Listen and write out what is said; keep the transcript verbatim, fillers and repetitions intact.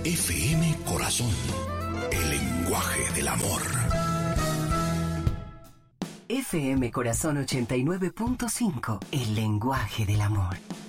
F M Corazón, el lenguaje del amor. F M Corazón ochenta y nueve punto cinco, el lenguaje del amor.